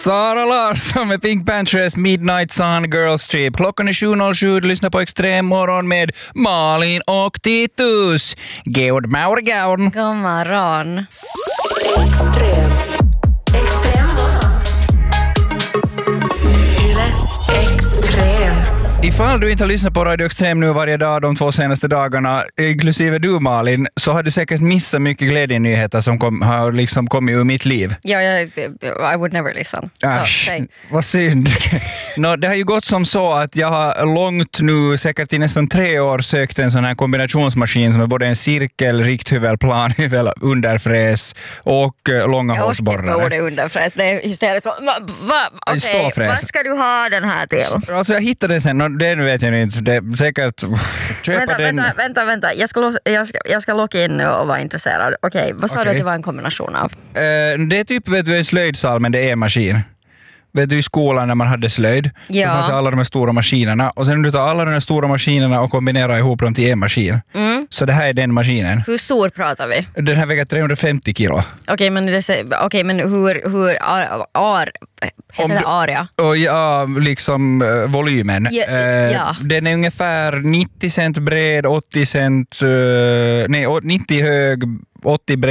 Sara Larsson med Pink Panthers Midnight Sun Girls Trip. Klockan är 7.07, du lyssnar på Extrem morgon med Malin och Titus. God morgon. God morgon. Extrem morgon. Yle Extrem. Ifall du inte har lyssnat på Radio Extrem nu varje dag de 2 senaste dagarna, inklusive du Malin, så har du säkert missat mycket glädjenyheter som har liksom kommit ur mitt liv. Ja, I would never listen. Äsch, vad synd. Det har ju gått som så att jag har långt nu, säkert i nästan 3 år, sökt en sån här kombinationsmaskin som är både en cirkel, rikthyvel, planhyvel, underfräs och långa hårsborrare. Jag ordet underfräs, det är hysteriskt. Okej, vad ska du ha den här till? Alltså jag hittade den sen, det vet jag inte, det är säkert köpa den. Vänta. Jag ska logga in nu och vara intresserad. Okej, vad sa du att det var en kombination av? Det är typ, vet du, en slöjdsal, men det är maskin. Vet du, i skolan när man hade slöjd, ja. Så fanns alla de här stora maskinerna. Och sen du tar alla de här stora maskinerna och kombinerar ihop dem till en maskin. Så det här är den maskinen. Hur stor pratar vi? Den här väger 350 kilo. Okej, men hur heter det aria? Och ja, liksom volymen. Ja. Den är ungefär 90 cent bred, 80 cent, 90 hög, 80 bred.